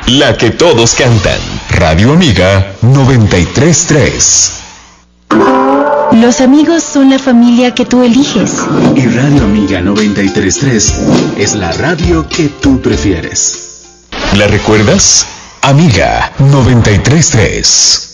La que todos cantan. Radio Amiga 93.3. Los amigos son la familia que tú eliges. Y Radio Amiga 93.3 es la radio que tú prefieres. ¿La recuerdas? Amiga 93.3.